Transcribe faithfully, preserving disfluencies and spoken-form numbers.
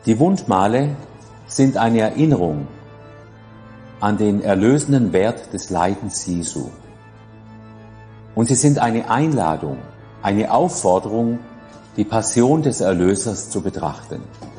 Die Wundmale sind eine Erinnerung an den erlösenden Wert des Leidens Jesu. Und sie sind eine Einladung, eine Aufforderung, die Passion des Erlösers zu betrachten.